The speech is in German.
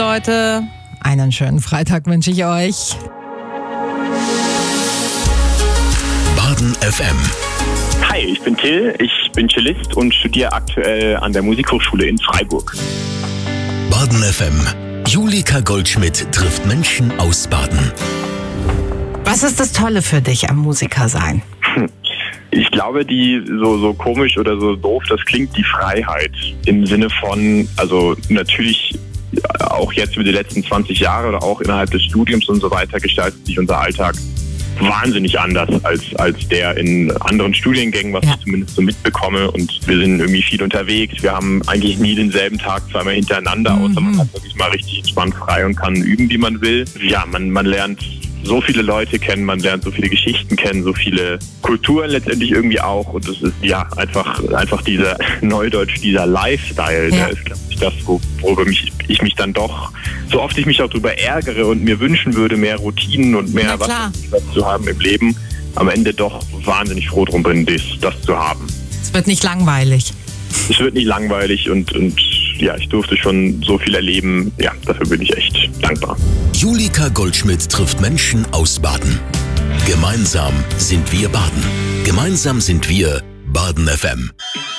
Leute. Einen schönen Freitag wünsche ich euch. Baden FM. Hi, ich bin Till, ich bin Cellist und studiere aktuell an der Musikhochschule in Freiburg. Baden FM. Julika Goldschmidt trifft Menschen aus Baden. Was ist das Tolle für dich am Musikersein? Ich glaube, die so komisch oder so doof, das klingt, die Freiheit im Sinne von, also natürlich auch jetzt über die letzten 20 Jahre oder auch innerhalb des Studiums und so weiter gestaltet sich unser Alltag wahnsinnig anders als der in anderen Studiengängen, was ich zumindest so mitbekomme. Und wir sind irgendwie viel unterwegs. Wir haben eigentlich nie denselben Tag zweimal hintereinander, außer man hat wirklich mal richtig entspannt frei und kann üben, wie man will. Ja, man lernt so viele Leute kennen, man lernt so viele Geschichten kennen, so viele Kulturen letztendlich irgendwie auch. Und das ist ja einfach dieser Neudeutsch, dieser Lifestyle, der ist, glaube ich, das, worüber ich mich dann doch, so oft ich mich auch darüber ärgere und mir wünschen würde, mehr Routinen und mehr was zu haben im Leben, am Ende doch wahnsinnig froh drum bin, das zu haben. Es wird nicht langweilig. Es wird nicht langweilig und ja, ich durfte schon so viel erleben. Ja, dafür bin ich echt dankbar. Julika Goldschmidt trifft Menschen aus Baden. Gemeinsam sind wir Baden. Gemeinsam sind wir Baden FM.